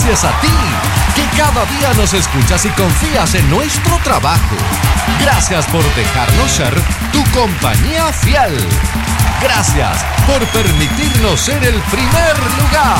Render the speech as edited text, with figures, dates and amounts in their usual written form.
gracias a ti, que cada día nos escuchas y confías en nuestro trabajo. Gracias por dejarnos ser tu compañía fiel. Gracias por permitirnos ser el primer lugar.